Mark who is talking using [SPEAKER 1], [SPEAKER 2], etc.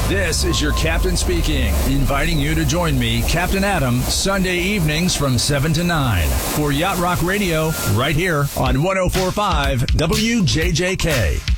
[SPEAKER 1] This is your captain speaking, inviting you to join me, Captain Adam, Sunday evenings from 7 to 9 for Yacht Rock Radio, right here on 104.5 WJJK.